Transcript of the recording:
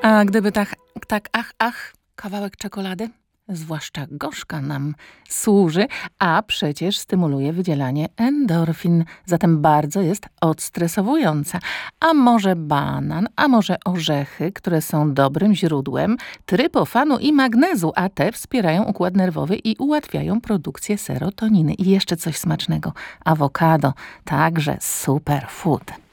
A gdyby kawałek czekolady, zwłaszcza gorzka, nam służy, a przecież stymuluje wydzielanie endorfin, zatem bardzo jest odstresowująca. A może banan, a może orzechy, które są dobrym źródłem tryptofanu i magnezu, a te wspierają układ nerwowy i ułatwiają produkcję serotoniny. I jeszcze coś smacznego. Awokado, także superfood.